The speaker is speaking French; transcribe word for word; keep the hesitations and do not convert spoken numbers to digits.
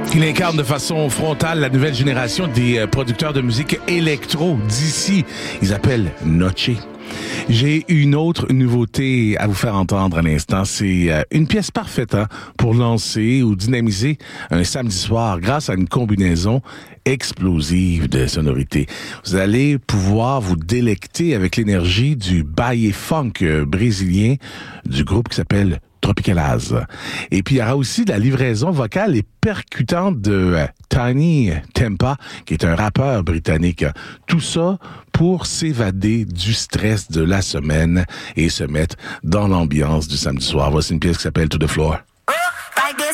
Il incarne de façon frontale la nouvelle génération des producteurs de musique électro d'ici. Ils appellent Noche. J'ai une autre nouveauté à vous faire entendre à l'instant. C'est une pièce parfaite hein, pour lancer ou dynamiser un samedi soir grâce à une combinaison explosive de sonorités. Vous allez pouvoir vous délecter avec l'énergie du baile funk brésilien du groupe qui s'appelle Tropicalaz. Et puis, il y aura aussi de la livraison vocale et percutante de euh, Tiny Tempa, qui est un rappeur britannique. Tout ça pour s'évader du stress de la semaine et se mettre dans l'ambiance du samedi soir. Voici une pièce qui s'appelle To the Floor. Like